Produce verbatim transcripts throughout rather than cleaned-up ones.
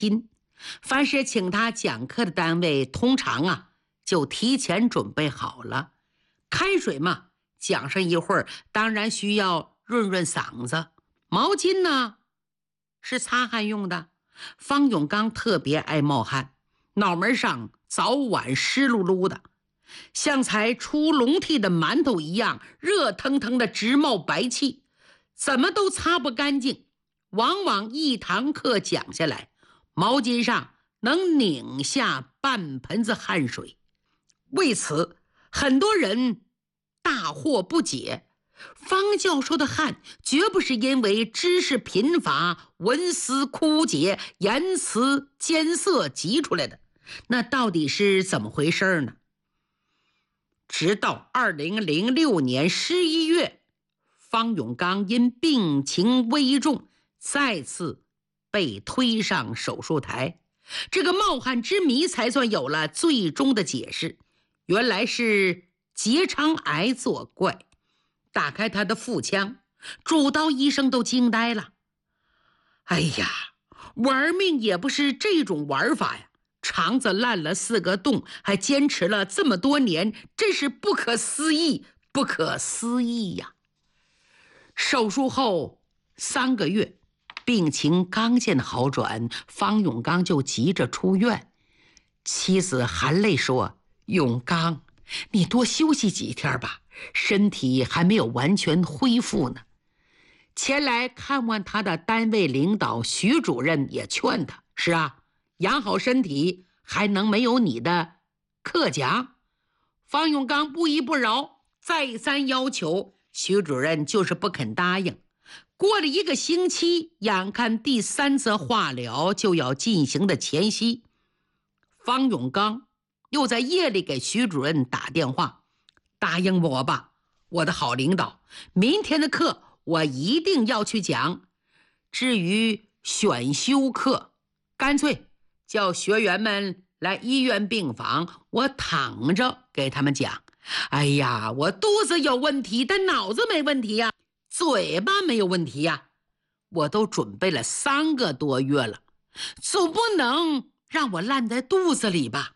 心。凡是请他讲课的单位，通常啊就提前准备好了。开水嘛，讲上一会儿，当然需要润润嗓子。毛巾呢，是擦汗用的。方永刚特别爱冒汗，脑门上早晚湿漉漉的，像才出笼屉的馒头一样，热腾腾的直冒白气，怎么都擦不干净。往往一堂课讲下来，毛巾上能拧下半盆子汗水。为此，很多人大惑不解，方教授的汗绝不是因为知识贫乏、文思枯竭、言辞艰涩急出来的，那到底是怎么回事呢？直到二零零六年十一月，方永刚因病情危重，再次被推上手术台，这个冒汗之谜才算有了最终的解释。原来是结肠癌作怪。打开他的腹腔，主刀医生都惊呆了。哎呀，玩命也不是这种玩法呀！肠子烂了四个洞，还坚持了这么多年，真是不可思议，不可思议呀！手术后三个月，病情刚见好转，方永刚就急着出院。妻子含泪说：“永刚，你多休息几天吧，身体还没有完全恢复呢。”前来看望他的单位领导徐主任也劝他：“是啊，养好身体还能没有你的课讲？”方永刚不依不饶，再三要求，徐主任就是不肯答应。过了一个星期，眼看第三次化疗就要进行的前夕，方永刚又在夜里给徐主任打电话：“答应我吧，我的好领导，明天的课我一定要去讲。至于选修课，干脆叫学员们来医院病房，我躺着给他们讲。哎呀，我肚子有问题，但脑子没问题呀，嘴巴没有问题呀，我都准备了三个多月了，总不能让我烂在肚子里吧？”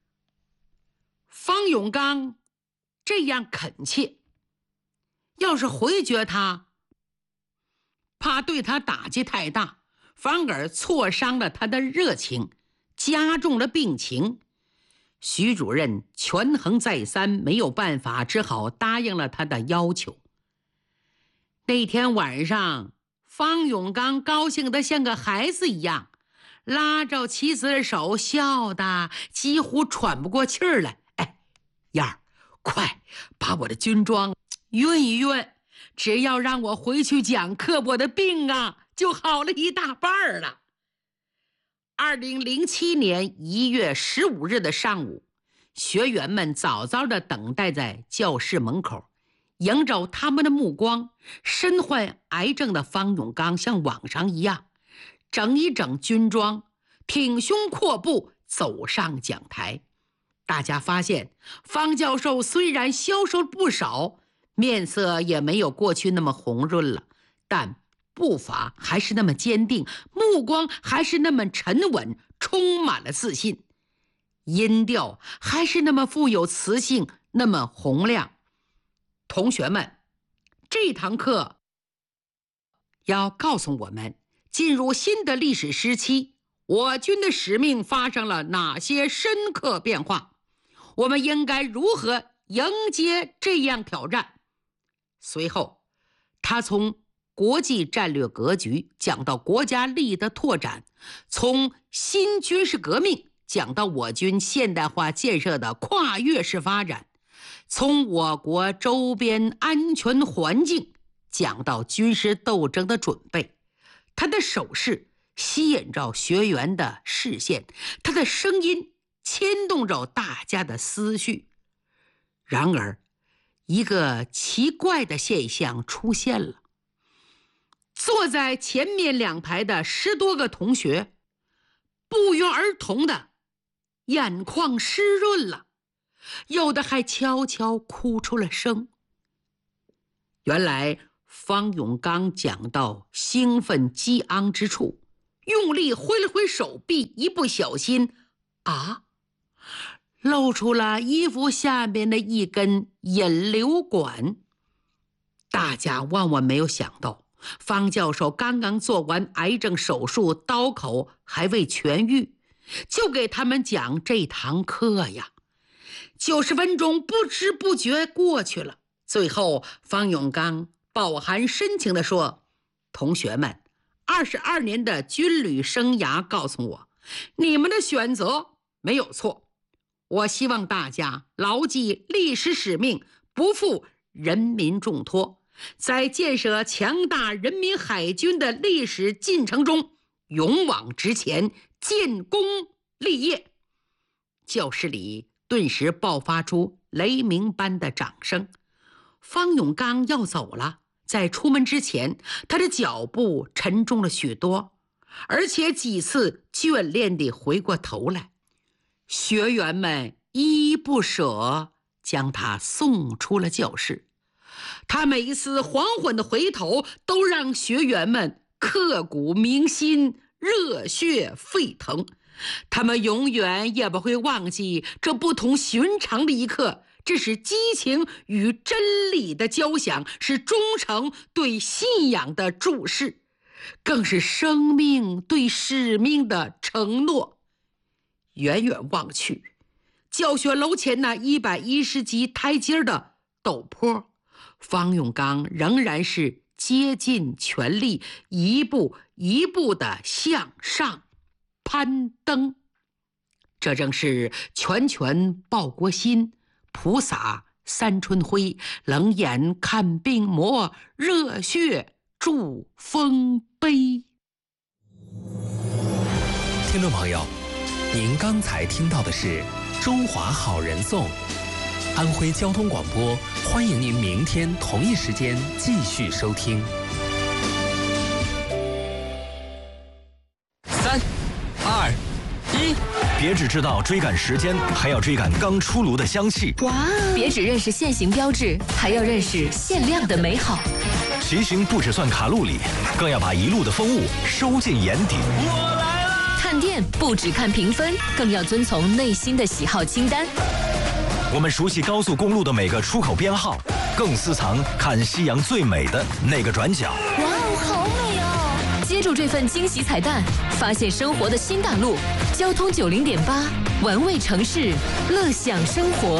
方永刚这样恳切，要是回绝他，怕对他打击太大，反而挫伤了他的热情，加重了病情。徐主任权衡再三，没有办法，只好答应了他的要求。那天晚上，方永刚高兴得像个孩子一样，拉着妻子的手，笑得几乎喘不过气儿来。哎，燕儿，快把我的军装熨一熨，只要让我回去讲课，我的病啊就好了一大半了。二零零七年一月十五日的上午，学员们早早地等待在教室门口，迎着他们的目光，身患癌症的方永刚像往常一样，整一整军装，挺胸阔步走上讲台。大家发现，方教授虽然消瘦不少，面色也没有过去那么红润了，但步伐还是那么坚定，目光还是那么沉稳，充满了自信，音调还是那么富有磁性，那么洪亮。同学们，这堂课要告诉我们，进入新的历史时期，我军的使命发生了哪些深刻变化，我们应该如何迎接这样挑战。随后，他从国际战略格局讲到国家利益的拓展，从新军事革命讲到我军现代化建设的跨越式发展，从我国周边安全环境讲到军事斗争的准备。他的手势吸引着学员的视线，他的声音牵动着大家的思绪。然而，一个奇怪的现象出现了。坐在前面两排的十多个同学，不约而同的眼眶湿润了，有的还悄悄哭出了声。原来方永刚讲到兴奋激昂之处， 用力挥了挥手臂，一不小心，啊，露出了衣服下面的一根引流管。大家万万没有想到，方教授刚刚做完癌症手术，刀口还未痊愈，就给他们讲这堂课呀。九十分钟不知不觉过去了，最后方永刚饱含深情地说：同学们，二十二年的军旅生涯告诉我，你们的选择没有错。我希望大家牢记历史使命，不负人民重托，在建设强大人民海军的历史进程中勇往直前，建功立业。教室里顿时爆发出雷鸣般的掌声。方永刚要走了，在出门之前，他的脚步沉重了许多，而且几次眷恋地回过头来。学员们依依不舍将他送出了教室。他每一次缓缓的回头，都让学员们刻骨铭心，热血沸腾。他们永远也不会忘记这不同寻常的一刻，这是激情与真理的交响，是忠诚对信仰的注视，更是生命对使命的承诺。远远望去，教学楼前那一百一十级台阶的陡坡，方永刚仍然是竭尽全力，一步一步地向上攀登。这正是拳拳报国心，普洒三春晖，冷眼看病魔，热血铸丰碑。 听众朋友，您刚才听到的是《中华好人颂》，安徽交通广播，欢迎您明天同一时间继续收听。 三、二、一， 别只知道追赶时间，还要追赶刚出炉的香气。 哇！别只认识限行标志，还要认识限量的美好。 骑行不只算卡路里，更要把一路的风物收进眼底。 我来了！ 看店不只看评分，更要遵从内心的喜好清单。 我们熟悉高速公路的每个出口编号，更私藏看夕阳最美的那个转角。 哇哦，好美哦！接住这份惊喜彩蛋，发现生活的新大陆。交通九零点八，玩味城市，乐享生活。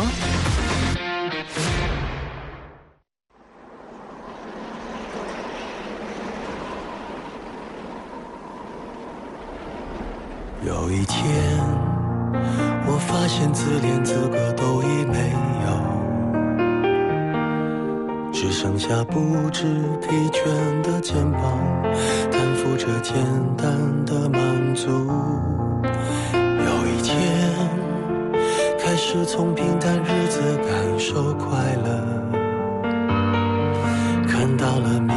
有一天，我发现自怜资格都已没有，只剩下不知疲倦的肩膀，担负着简单的满足。有一天，开始从平淡日子感受快乐，看到了